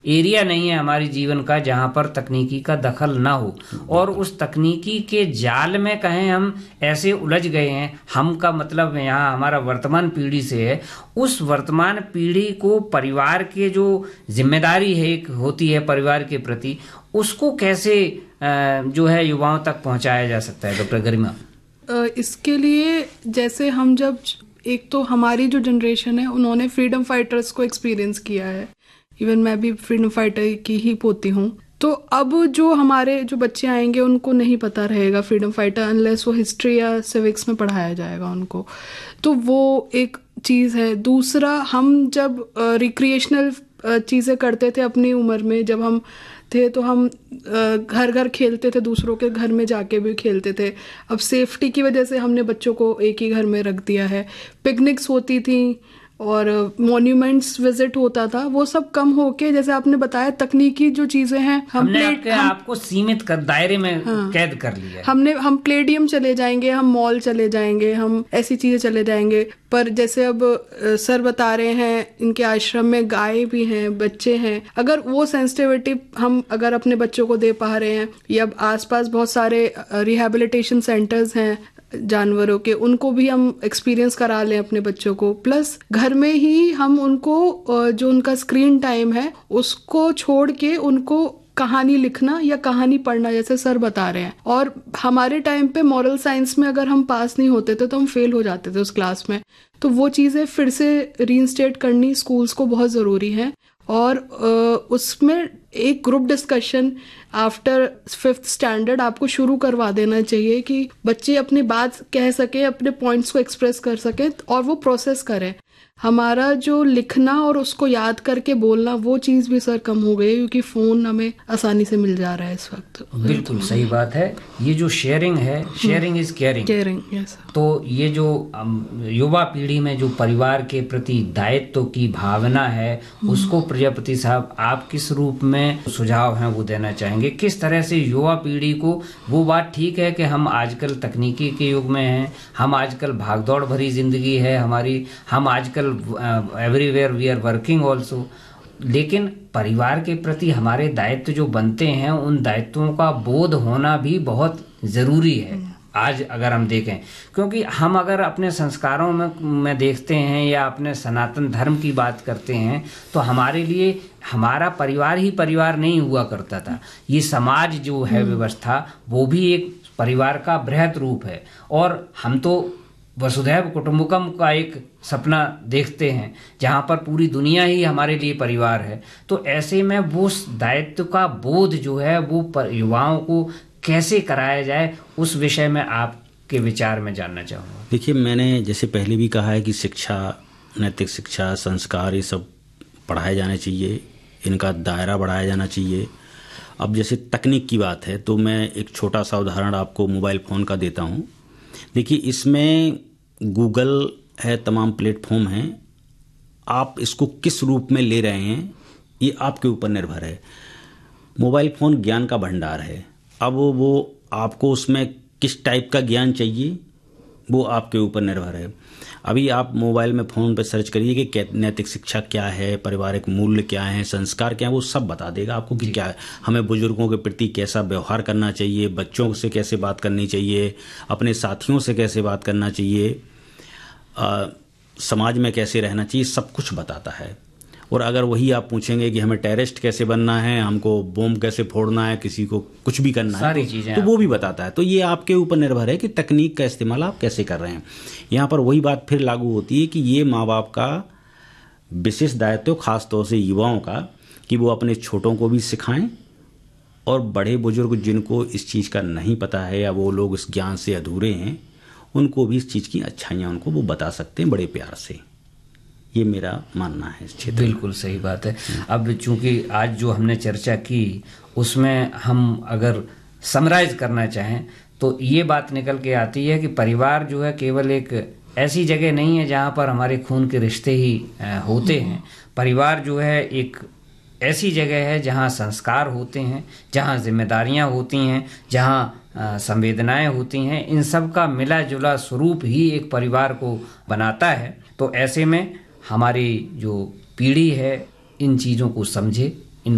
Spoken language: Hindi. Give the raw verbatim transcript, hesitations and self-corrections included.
एरिया नहीं है हमारी जीवन का जहां पर तकनीकी का दखल ना हो, और उस तकनीकी के जाल में कहें हम ऐसे उलझ गए हैं, हम का मतलब यहाँ हमारा वर्तमान पीढ़ी से है, उस वर्तमान पीढ़ी को परिवार के जो जिम्मेदारी है एक होती है परिवार के प्रति, उसको कैसे जो है युवाओं तक पहुंचाया जा सकता है डॉक्टर गरिमा? इसके लिए जैसे हम जब एक तो हमारी जो जनरेशन है उन्होंने फ्रीडम फाइटर्स को एक्सपीरियंस किया है, इवन मैं भी फ्रीडम फाइटर की ही पोती हूँ, तो अब जो हमारे जो बच्चे आएंगे उनको नहीं पता रहेगा फ्रीडम फाइटर अनलेस वो हिस्ट्री या सिविक्स में पढ़ाया जाएगा उनको, तो वो एक चीज़ है। दूसरा, हम जब रिक्रिएशनल चीज़ें करते थे अपनी उम्र में, जब हम थे तो हम घर घर खेलते थे, दूसरों के घर में जाके भी खेलते थे। अब सेफ्टी की वजह से हमने बच्चों को एक ही घर में रख दिया है। पिकनिक्स होती थी और मॉन्यूमेंट्स विजिट होता था, वो सब कम होके जैसे आपने बताया तकनीकी जो चीजें हैं हम हमने प्लेट, आपके हम, आपको सीमित कर दायरे में हाँ, कैद कर लिया। हमने हम प्लेडियम चले जाएंगे, हम मॉल चले जाएंगे, हम ऐसी चीजें चले जाएंगे। पर जैसे अब सर बता रहे हैं इनके आश्रम में गाय भी हैं, बच्चे हैं, अगर वो सेंसिटिविटी हम अगर अपने बच्चों को दे पा रहे हैं, या आसपास बहुत सारे रिहैबिलिटेशन सेंटर्स हैं जानवरों के, उनको भी हम एक्सपीरियंस करा लें अपने बच्चों को, प्लस घर में ही हम उनको जो उनका स्क्रीन टाइम है उसको छोड़ के उनको कहानी लिखना या कहानी पढ़ना जैसे सर बता रहे हैं। और हमारे टाइम पे मॉरल साइंस में अगर हम पास नहीं होते थे तो हम फेल हो जाते थे उस क्लास में, तो वो चीज़ें फिर से रीइंस्टेट करनी स्कूल्स को बहुत ज़रूरी है। और उसमें एक group discussion after fifth standard आपको शुरू करवा देना चाहिए कि बच्चे अपनी बात कह सकें, अपने पॉइंट्स को एक्सप्रेस कर सकें और वो प्रोसेस करें। हमारा जो लिखना और उसको याद करके बोलना वो चीज़ भी सर कम हो गई, क्योंकि फ़ोन हमें आसानी से मिल जा रहा है इस वक्त। बिल्कुल सही बात है। ये जो शेयरिंग है, sharing is caring caring yes. तो ये जो युवा पीढ़ी में जो परिवार के प्रति दायित्व की भावना है उसको प्रजापति साहब आप किस रूप में सुझाव हैं वो देना चाहेंगे? किस तरह से युवा पीढ़ी को, वो बात ठीक है कि हम आजकल तकनीकी के युग में हैं, हम आजकल भागदौड़ भरी जिंदगी है हमारी, हम आजकल everywhere we are working also, लेकिन परिवार के प्रति हमारे दायित्व जो बनते हैं उन दायित्वों का बोध होना भी बहुत जरूरी है आज अगर हम देखें। क्योंकि हम अगर अपने संस्कारों में में देखते हैं या अपने सनातन धर्म की बात करते हैं तो हमारे लिए हमारा परिवार ही परिवार नहीं हुआ करता था, ये समाज जो है व्यवस्था वो भी एक परिवार का बृहत रूप है। और हम तो वसुधैव कुटुंबकम का एक सपना देखते हैं जहाँ पर पूरी दुनिया ही हमारे लिए परिवार है। तो ऐसे में वो दायित्व का बोध जो है वो युवाओं को कैसे कराया जाए, उस विषय में आपके विचार में जानना चाहूँगा। देखिए, मैंने जैसे पहले भी कहा है कि शिक्षा, नैतिक शिक्षा, संस्कार, ये सब पढ़ाए जाने चाहिए, इनका दायरा बढ़ाया जाना चाहिए। अब जैसे तकनीक की बात है तो मैं एक छोटा सा उदाहरण आपको मोबाइल फ़ोन का देता हूँ। देखिए, इसमें गूगल है, तमाम प्लेटफॉर्म हैं, आप इसको किस रूप में ले रहे हैं ये आपके ऊपर निर्भर है। मोबाइल फ़ोन ज्ञान का भंडार है, अब वो आपको उसमें किस टाइप का ज्ञान चाहिए वो आपके ऊपर निर्भर है। अभी आप मोबाइल में फ़ोन पर सर्च करिए कि नैतिक शिक्षा क्या है, पारिवारिक मूल्य क्या है, संस्कार क्या है, वो सब बता देगा आपको कि क्या है, हमें बुजुर्गों के प्रति कैसा व्यवहार करना चाहिए, बच्चों से कैसे बात करनी चाहिए, अपने साथियों से कैसे बात करना चाहिए, आ, समाज में कैसे रहना चाहिए, सब कुछ बताता है। और अगर वही आप पूछेंगे कि हमें टेररिस्ट कैसे बनना है, हमको बम कैसे फोड़ना है, किसी को कुछ भी करना सारी है, चीजें तो वो भी बताता है। तो ये आपके ऊपर निर्भर है कि तकनीक का इस्तेमाल आप कैसे कर रहे हैं। यहाँ पर वही बात फिर लागू होती है कि ये माँ बाप का विशेष दायित्व, खास तौर से युवाओं का, कि वो अपने छोटों को भी सिखाएं और बड़े बुजुर्ग जिनको इस चीज़ का नहीं पता है या वो लोग इस ज्ञान से अधूरे हैं उनको भी इस चीज़ की अच्छाइयाँ उनको वो बता सकते हैं बड़े प्यार से। ये मेरा मानना है इस क्षेत्र। बिल्कुल सही बात है। अब चूंकि आज जो हमने चर्चा की उसमें हम अगर समराइज करना चाहें तो ये बात निकल के आती है कि परिवार जो है केवल एक ऐसी जगह नहीं है जहाँ पर हमारे खून के रिश्ते ही होते हैं। परिवार जो है एक ऐसी जगह है जहाँ संस्कार होते हैं, जहाँ जिम्मेदारियाँ होती हैं, जहाँ संवेदनाएं होती हैं। इन सब का मिला जुला स्वरूप ही एक परिवार को बनाता है। तो ऐसे में हमारी जो पीढ़ी है इन चीज़ों को समझे,